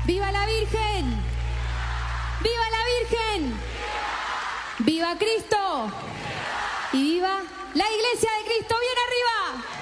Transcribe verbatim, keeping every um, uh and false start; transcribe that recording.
¡Viva la Virgen! ¡Viva la Virgen! ¡Viva Cristo! ¡Y viva la Iglesia de Cristo! ¡Bien arriba!